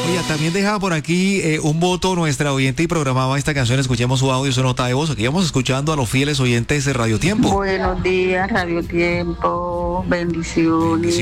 Oye, también dejaba por aquí un voto nuestra oyente y programaba esta canción. Escuchemos su audio, su nota de voz. Aquí vamos escuchando a los fieles oyentes de Radio Tiempo. Buenos días, Radio Tiempo. Bendiciones.